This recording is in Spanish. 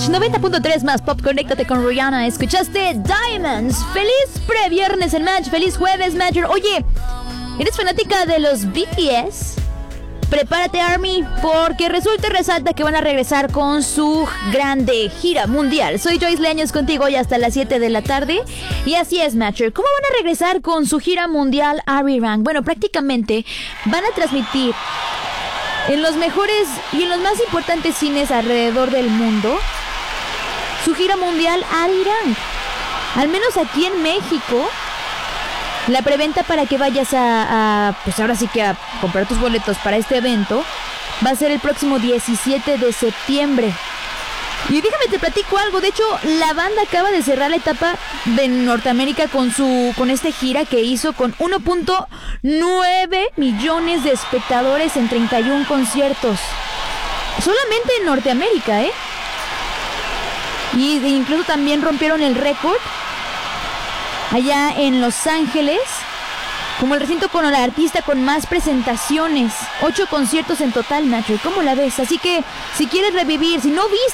Match 90.3 más pop. Conéctate con Rihanna. Escuchaste Diamonds. Feliz previernes en Match. Feliz jueves, Matcher. Oye, ¿eres fanática de los BTS? Prepárate, Army, porque resulta y resalta que van a regresar con su grande gira mundial. Soy Joyce Leaños contigo hoy hasta las 7 de la tarde. Y así es, Matcher. ¿Cómo van a regresar con su gira mundial Arirang? Bueno, prácticamente van a transmitir en los mejores y en los más importantes cines alrededor del mundo su gira mundial Arirang. Al menos aquí en México, la preventa para que vayas pues ahora sí que a comprar tus boletos para este evento va a ser el próximo 17 de septiembre. Y déjame te platico algo. De hecho, la banda acaba de cerrar la etapa de Norteamérica con esta gira que hizo con 1.9 millones de espectadores en 31 conciertos. Solamente en Norteamérica, ¿eh? Y incluso también rompieron el récord allá en Los Ángeles, como el recinto con el artista con más presentaciones. 8 conciertos en total, Nacho. ¿Cómo la ves? Así que si quieres revivir, si no viste